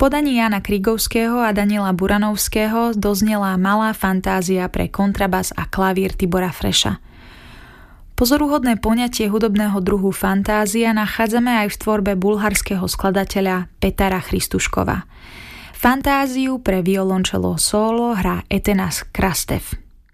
podaní Jána Krigovského a Daniela Buranovského doznela Malá fantázia pre kontrabas a klavír Tibora Freša. Pozoruhodné poňatie hudobného druhu fantázia nachádzame aj v tvorbe bulharského skladateľa Petara Christuškova. Fantáziu pre violončelo solo hrá Etenas Krastev.